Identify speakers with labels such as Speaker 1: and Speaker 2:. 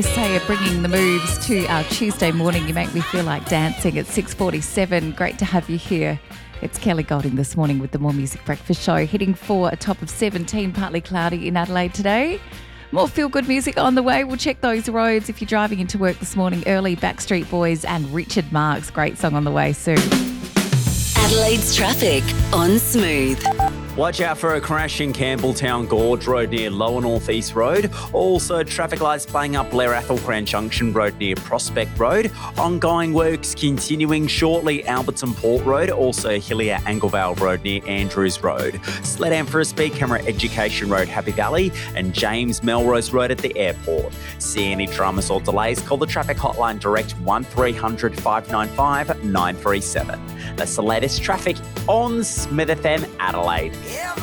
Speaker 1: Say bringing the moves to our Tuesday morning. You make me feel like dancing at 6:47. Great to have you here. It's Kelly Golding this morning with the More Music Breakfast Show, heading for a top of 17, partly cloudy in Adelaide today. More feel-good music on the way. We'll check those roads if you're driving into work this morning early. Backstreet Boys and Richard Marx. Great song on the way soon.
Speaker 2: Adelaide's traffic on Smooth.
Speaker 3: Watch out for a crash in Campbelltown Gorge Road near Lower North East Road. Also, traffic lights playing up Blair Athelcran Junction Road near Prospect Road. Ongoing works continuing shortly Alberton Port Road. Also, Hillier Anglevale Road near Andrews Road. Slow down for a speed camera Education Road, Happy Valley. And James Melrose Road at the airport. See any dramas or delays? Call the traffic hotline direct 1300 595 937. That's the latest traffic on Smith FM Adelaide.